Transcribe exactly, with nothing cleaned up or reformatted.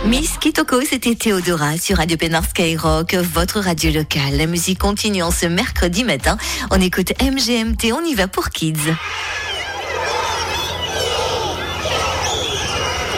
Miss Kitoko, c'était Théodora sur Radio Pénard Skyrock, votre radio locale. La musique continue en ce mercredi matin. On écoute M G M T, on y va pour Kids.